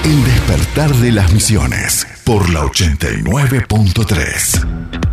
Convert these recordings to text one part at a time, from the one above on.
El despertar de las misiones por la 89.3.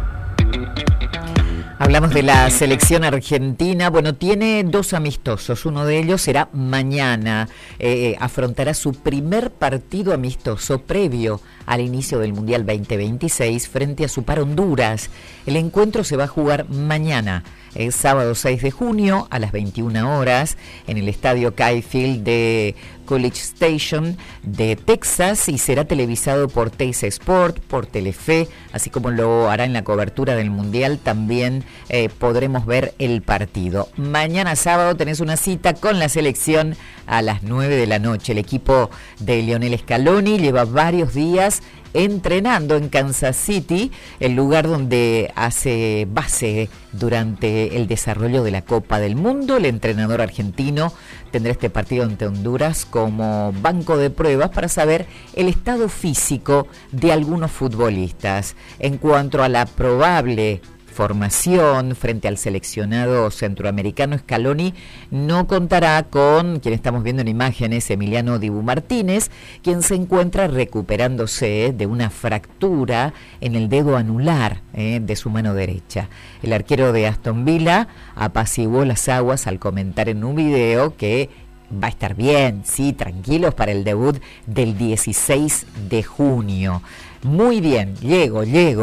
Hablamos de la selección argentina. Bueno, tiene 2 amistosos. Uno de ellos será mañana. Afrontará su primer partido amistoso previo al inicio del Mundial 2026 frente a su par Honduras. El encuentro se va a jugar mañana, el sábado 6 de junio a las 21 horas en el estadio Kyle Field de College Station de Texas, y será televisado por Teis Sport, por Telefe, así como lo hará en la cobertura del Mundial. También podremos ver el partido. Mañana sábado tenés una cita con la selección a las 9 de la noche. El equipo de Lionel Scaloni lleva varios días entrenando en Kansas City, el lugar donde hace base durante el desarrollo de la Copa del Mundo. El entrenador argentino tendrá este partido ante Honduras como banco de pruebas para saber el estado físico de algunos futbolistas. En cuanto a la probable formación frente al seleccionado centroamericano, Scaloni no contará con quien estamos viendo en imágenes, Emiliano Dibu Martínez, quien se encuentra recuperándose de una fractura en el dedo anular de su mano derecha. El arquero de Aston Villa apaciguó las aguas al comentar en un video que va a estar bien, sí, tranquilos para el debut del 16 de junio. Muy bien, llego,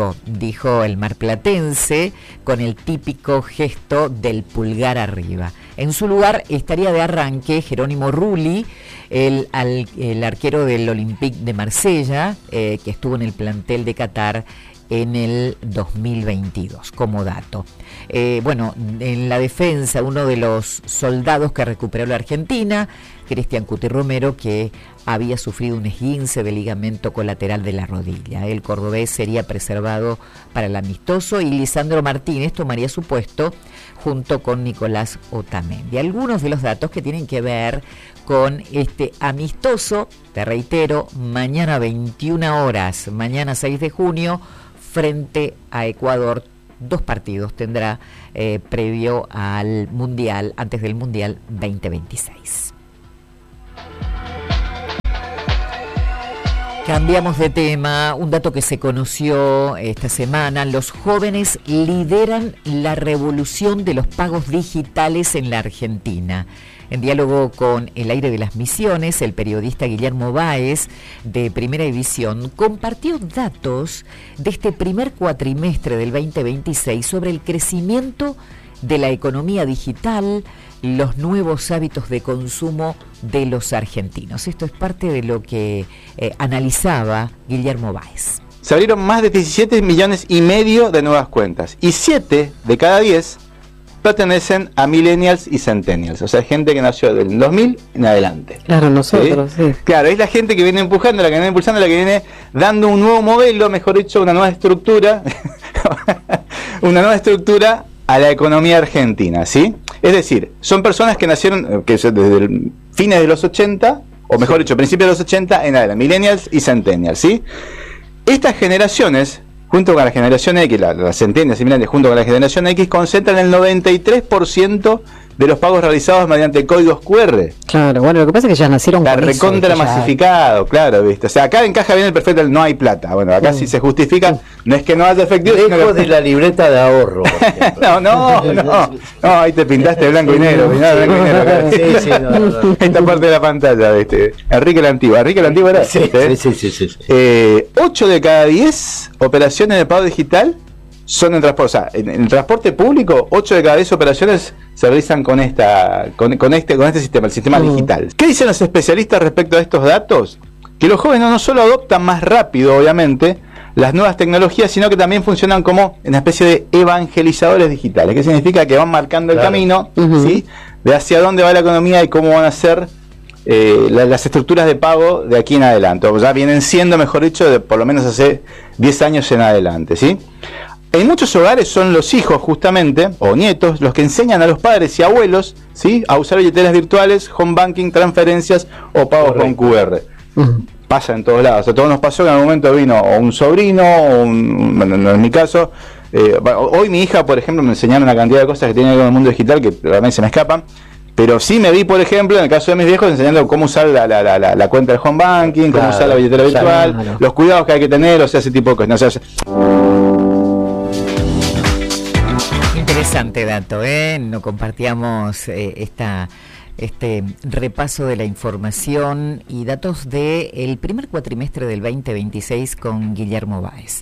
dijo el marplatense con el típico gesto del pulgar arriba. En su lugar estaría de arranque Jerónimo Rulli, el arquero del Olympique de Marsella, que estuvo en el plantel de Qatar en el 2022, como dato. Bueno, en la defensa, uno de los soldados que recuperó la Argentina, Cristian Cuti Romero, que había sufrido un esguince de ligamento colateral de la rodilla. El cordobés sería preservado para el amistoso y Lisandro Martínez tomaría su puesto junto con Nicolás Otamendi. Algunos de los datos que tienen que ver con este amistoso, te reitero, mañana 21 horas, mañana 6 de junio, frente a Ecuador. 2 partidos tendrá previo al Mundial, antes del Mundial 2026. Cambiamos de tema. Un dato que se conoció esta semana: los jóvenes lideran la revolución de los pagos digitales en la Argentina. En diálogo con El Aire de las Misiones, el periodista Guillermo Báez, de Primera División, compartió datos de este primer cuatrimestre del 2026 sobre el crecimiento de la economía digital, los nuevos hábitos de consumo de los argentinos. Esto es parte de lo que analizaba Guillermo Báez. Se abrieron más de 17 millones y medio de nuevas cuentas, y 7 de cada 10 pertenecen a millennials y centennials, o sea, gente que nació del 2000 en adelante. Claro, nosotros, sí. Claro, es la gente que viene empujando, la que viene impulsando, la que viene dando un nuevo modelo, mejor dicho, una nueva estructura, una nueva estructura a la economía argentina, ¿sí? Es decir, son personas que nacieron desde fines de los 80, o mejor dicho, principios de los 80 en adelante, millennials y centennials, ¿sí? Estas generaciones, junto con la generación X, las centenias y millennials, junto con la generación X, concentran el 93% de los pagos realizados mediante códigos QR. Claro, bueno, lo que pasa es que ya nacieron con eso, recontra masificado, claro, ¿viste? O sea, acá encaja bien el perfecto el no hay plata. Bueno, acá sí se justifica, no es que no haya efectivo, sino que de la libreta de ahorro. no, ahí te pintaste blanco y negro, acá. Sí, no. Esta parte de la pantalla, ¿viste? Enrique la Antigua era. Sí. 8 de cada 10 operaciones de pago digital son en transporte. O sea, en el transporte público, 8 de cada 10 operaciones se realizan con este sistema, el sistema digital. ¿Qué dicen los especialistas respecto a estos datos? Que los jóvenes no solo adoptan más rápido, obviamente, las nuevas tecnologías, sino que también funcionan como una especie de evangelizadores digitales. ¿Qué significa? Que van marcando el camino, ¿sí? De hacia dónde va la economía y cómo van a ser las estructuras de pago de aquí en adelante. O ya vienen siendo, mejor dicho, por lo menos hace 10 años en adelante, ¿sí? En muchos hogares son los hijos, justamente, o nietos, los que enseñan a los padres y abuelos, ¿sí?, a usar billeteras virtuales, home banking, transferencias o pagos con QR. Pasa en todos lados. A todos nos pasó que en algún momento vino o un sobrino, bueno, no es mi caso. Hoy mi hija, por ejemplo, me enseñaron una cantidad de cosas que tienen que ver con el mundo digital que realmente se me escapan. Pero sí me vi, por ejemplo, en el caso de mis viejos, enseñando cómo usar la cuenta del home banking, cómo usar la billetera virtual, claro. los cuidados que hay que tener, o sea, ese tipo de cosas. O sea, interesante dato, ¿eh? No compartíamos este repaso de la información y datos del primer cuatrimestre del 2026 con Guillermo Báez.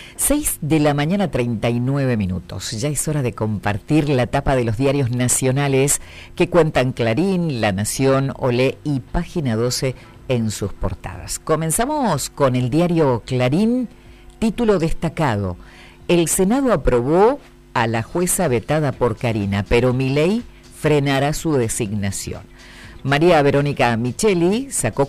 6:39 a.m. Ya es hora de compartir la tapa de los diarios nacionales que cuentan Clarín, La Nación, Olé y Página 12 en sus portadas. Comenzamos con el diario Clarín, título destacado: el Senado aprobó a la jueza vetada por Karina, pero Milei frenará su designación. María Verónica Micheli sacó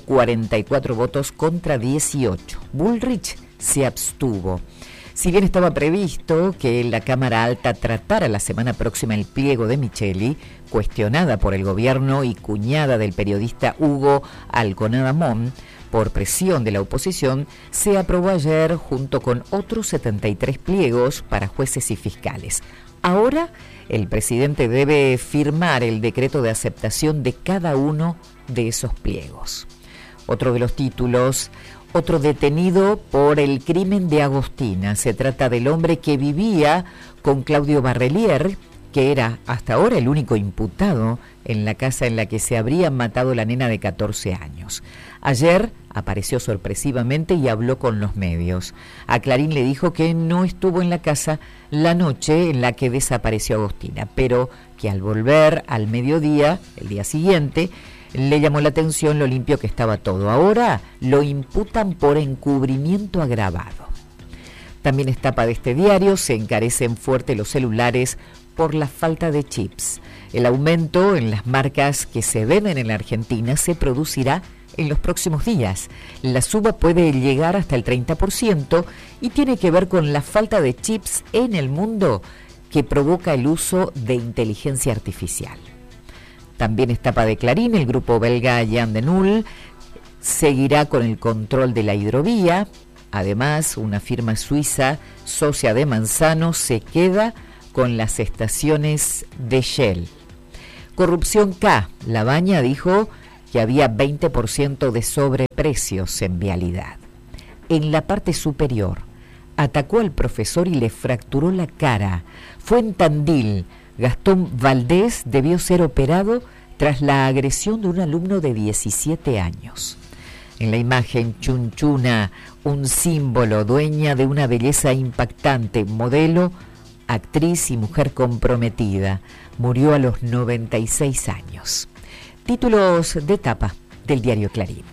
44 votos contra 18. Bullrich se abstuvo. Si bien estaba previsto que la Cámara Alta tratara la semana próxima el pliego de Micheli, cuestionada por el gobierno y cuñada del periodista Hugo Alconada Mon, por presión de la oposición, se aprobó ayer junto con otros 73 pliegos para jueces y fiscales. Ahora, el presidente debe firmar el decreto de aceptación de cada uno de esos pliegos. Otro de los títulos: otro detenido por el crimen de Agostina. Se trata del hombre que vivía con Claudio Barrelier, que era hasta ahora el único imputado en la casa en la que se habría matado la nena de 14 años. Ayer apareció sorpresivamente y habló con los medios. A Clarín le dijo que no estuvo en la casa la noche en la que desapareció Agostina, pero que al volver al mediodía, el día siguiente, le llamó la atención lo limpio que estaba todo. Ahora lo imputan por encubrimiento agravado. También es tapa de este diario: se encarecen fuerte los celulares por la falta de chips. El aumento en las marcas que se venden en la Argentina se producirá en los próximos días. La suba puede llegar hasta el 30% y tiene que ver con la falta de chips en el mundo que provoca el uso de inteligencia artificial. También es tapa de Clarín: el grupo belga Jan de Null seguirá con el control de la hidrovía. Además, una firma suiza, socia de Manzano, se queda con las estaciones de Shell. Corrupción K. Labaña dijo que había 20% de sobreprecios en vialidad. En la parte superior, atacó al profesor y le fracturó la cara. Fue en Tandil. Gastón Valdés debió ser operado tras la agresión de un alumno de 17 años. En la imagen, Chunchuna, un símbolo, dueña de una belleza impactante, modelo, actriz y mujer comprometida, murió a los 96 años. Títulos de tapa del diario Clarín.